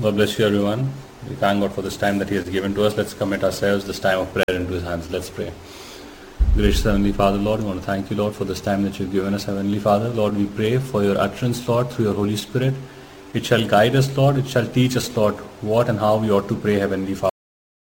God bless you, everyone. We thank God for this time that He has given to us. Let's commit ourselves, this time of prayer, into His hands. Let's pray. Gracious Heavenly Father, Lord, we want to thank you, Lord, for this time that you've given us, Heavenly Father. Lord, we pray for your utterance, Lord, through your Holy Spirit. It shall guide us, Lord. It shall teach us, Lord, what and how we ought to pray, Heavenly Father.